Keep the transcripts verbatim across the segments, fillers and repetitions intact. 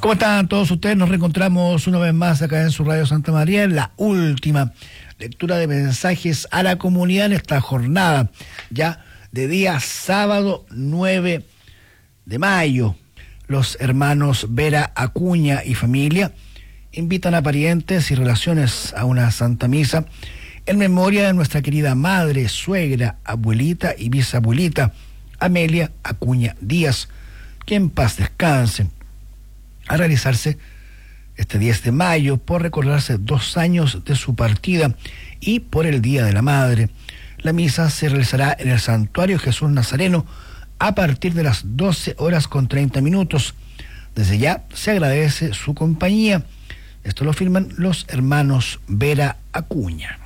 ¿Cómo están todos ustedes? Nos reencontramos una vez más acá en su Radio Santa María, en la última lectura de mensajes a la comunidad en esta jornada, ya de día sábado nueve de mayo. Los hermanos Vera Acuña y familia invitan a parientes y relaciones a una Santa Misa en memoria de nuestra querida madre, suegra, abuelita y bisabuelita, Amelia Acuña Díaz, que en paz descanse, a realizarse este diez de mayo por recordarse dos años de su partida y por el Día de la Madre. La misa se realizará en el Santuario Jesús Nazareno a partir de las doce horas con treinta minutos. Desde ya se agradece su compañía. Esto lo firman los hermanos Vera Acuña.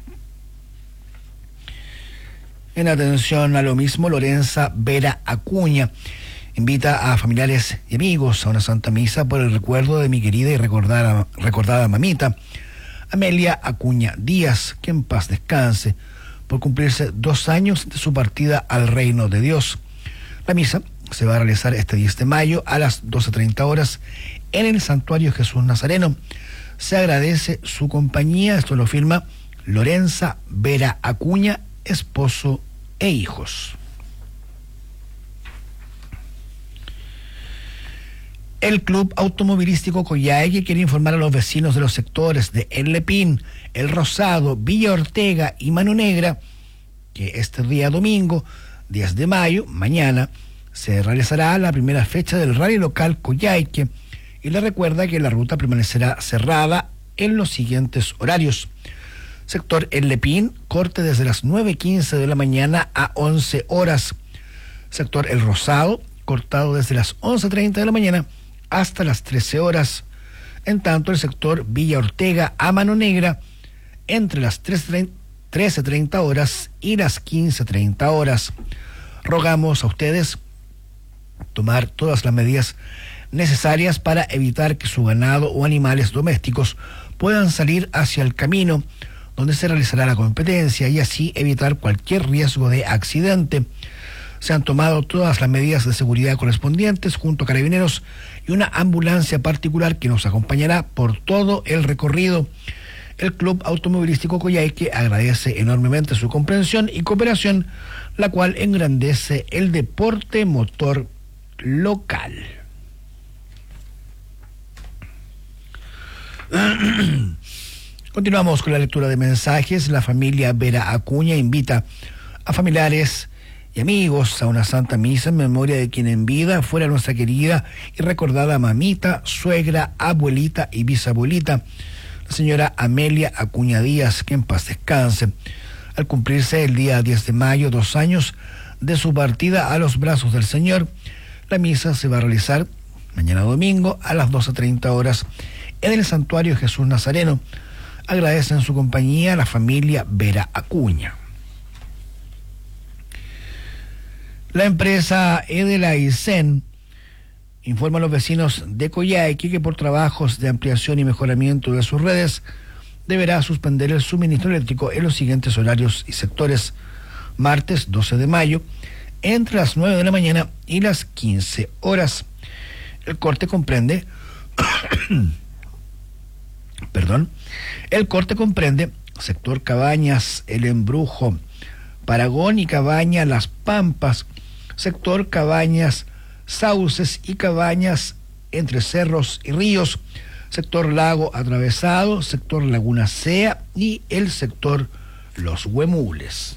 En atención a lo mismo, Lorenza Vera Acuña invita a familiares y amigos a una Santa Misa por el recuerdo de mi querida y recordada, recordada mamita, Amelia Acuña Díaz, que en paz descanse, por cumplirse dos años de su partida al reino de Dios. La misa se va a realizar este diez de mayo a las doce treinta horas en el Santuario Jesús Nazareno. Se agradece su compañía. Esto lo firma Lorenza Vera Acuña, esposo e hijos. El Club Automovilístico Coyhaique quiere informar a los vecinos de los sectores de El Lepín, El Rosado, Villa Ortega y Mano Negra que este día domingo, diez de mayo, mañana, se realizará la primera fecha del rally local Coyhaique y le recuerda que la ruta permanecerá cerrada en los siguientes horarios. Sector El Lepín, corte desde las nueve quince de la mañana a once horas. Sector El Rosado, cortado desde las once treinta de la mañana hasta las trece horas. En tanto, el sector Villa Ortega a Mano Negra, entre las trece treinta horas y las quince treinta horas. Rogamos a ustedes tomar todas las medidas necesarias para evitar que su ganado o animales domésticos puedan salir hacia el camino donde se realizará la competencia y así evitar cualquier riesgo de accidente. Se han tomado todas las medidas de seguridad correspondientes junto a carabineros y una ambulancia particular que nos acompañará por todo el recorrido. El Club Automovilístico Coyhaique agradece enormemente su comprensión y cooperación, la cual engrandece el deporte motor local. Continuamos con la lectura de mensajes. La familia Vera Acuña invita a familiares y amigos a una Santa Misa en memoria de quien en vida fuera nuestra querida y recordada mamita, suegra, abuelita y bisabuelita, la señora Amelia Acuña Díaz, que en paz descanse. Al cumplirse el día diez de mayo, dos años de su partida a los brazos del Señor, la misa se va a realizar mañana domingo a las doce treinta horas en el Santuario Jesús Nazareno. Agradecen su compañía a la familia Vera Acuña. La empresa Edelaicen informa a los vecinos de Coyhaique que por trabajos de ampliación y mejoramiento de sus redes deberá suspender el suministro eléctrico en los siguientes horarios y sectores. Martes doce de mayo, entre las nueve de la mañana y las quince horas. El corte comprende perdón, el corte comprende sector Cabañas, El Embrujo, Paragón y Cabaña Las Pampas, sector Cabañas, Sauces y Cabañas entre Cerros y Ríos, sector Lago Atravesado, sector Laguna Sea y el sector Los Huemules.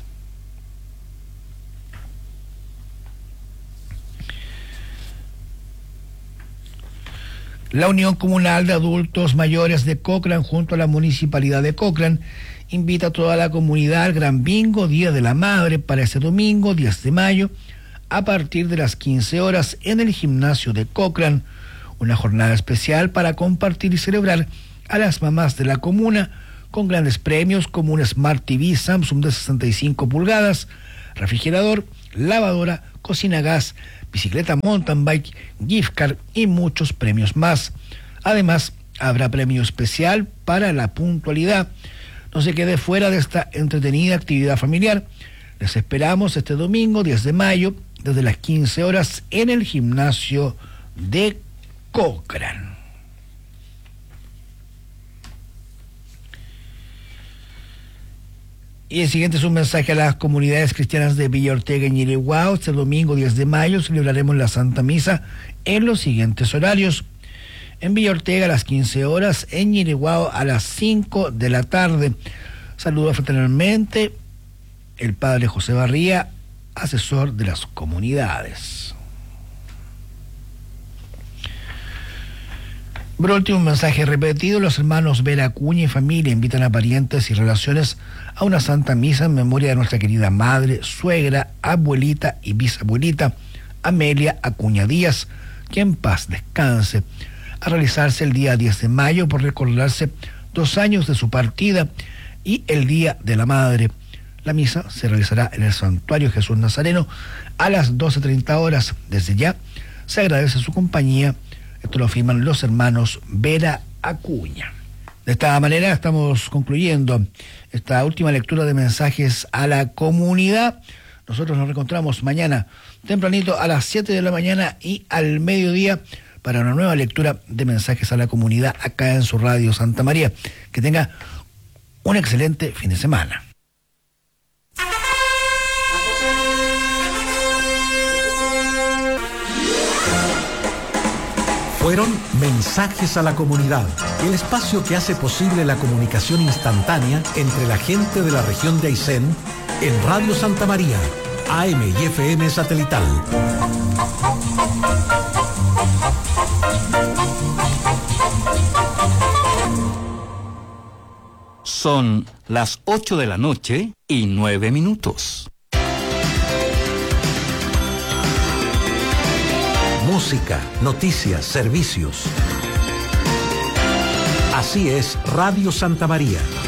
La Unión Comunal de Adultos Mayores de Cochrane, junto a la Municipalidad de Cochrane, invita a toda la comunidad al Gran Bingo Día de la Madre para ese domingo, diez de mayo, a partir de las quince horas en el gimnasio de Cochrane. Una jornada especial para compartir y celebrar a las mamás de la comuna con grandes premios como un Smart T V Samsung de sesenta y cinco pulgadas, refrigerador, lavadora, cocina gas, bicicleta mountain bike, gift card y muchos premios más. Además, habrá premio especial para la puntualidad. No se quede fuera de esta entretenida actividad familiar. Les esperamos este domingo diez de mayo desde las quince horas en el gimnasio de Cochrane. Y el siguiente es un mensaje a las comunidades cristianas de Villa Ortega y Ñilihuao. Este domingo diez de mayo celebraremos la Santa Misa en los siguientes horarios. En Villa Ortega a las quince horas, en Ñilihuao a las cinco de la tarde. Saludo fraternalmente el padre José Barría, asesor de las comunidades. Por último, un mensaje repetido. Los hermanos Vera Acuña y familia invitan a parientes y relaciones a una santa misa en memoria de nuestra querida madre, suegra, abuelita y bisabuelita Amelia Acuña Díaz, que en paz descanse, a realizarse el día diez de mayo por recordarse dos años de su partida y el Día de la Madre. La misa se realizará en el Santuario Jesús Nazareno a las doce treinta horas. Desde ya se agradece su compañía. Esto lo afirman los hermanos Vera Acuña. De esta manera estamos concluyendo esta última lectura de mensajes a la comunidad. Nosotros nos reencontramos mañana tempranito a las siete de la mañana y al mediodía para una nueva lectura de mensajes a la comunidad acá en su radio Santa María. Que tenga un excelente fin de semana. Fueron Mensajes a la Comunidad, el espacio que hace posible la comunicación instantánea entre la gente de la región de Aysén en Radio Santa María, A M y F M satelital. Son las ocho de la noche y nueve minutos. Música, noticias, servicios. Así es Radio Santa María.